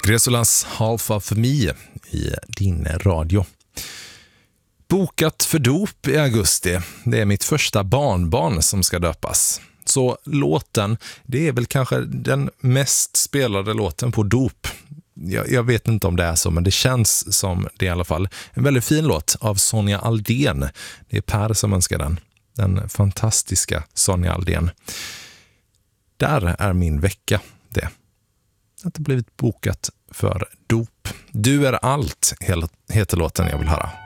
Gresulas Half of Me i din radio. Bokat för dop i augusti. Det är mitt första barnbarn som ska döpas. Så låten, det är väl kanske den mest spelade låten på dop. Jag vet inte om det är så, men det känns som det i alla fall. En väldigt fin låt av Sonja Aldén. Det är Per som önskar den. Den fantastiska Sonja Aldén. Där är min vecka det. Att det blivit bokat för dop. Du är allt, heter låten jag vill höra.